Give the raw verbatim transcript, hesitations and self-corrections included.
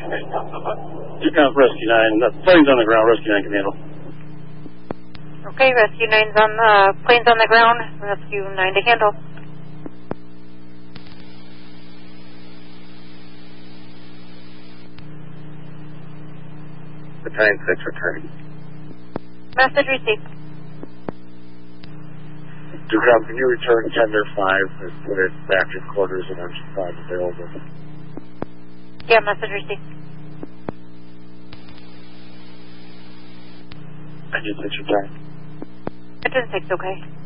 Two count Rescue nine. The plane's on the ground. Rescue nine can handle. Okay, Rescue nine's on the plane's on the ground. Rescue nine to handle. Battalion six returning. Message received. Ducom, can you return tender five and put it back in quarters and engine five available? Yeah, message received. Engine six return. Engine six, okay.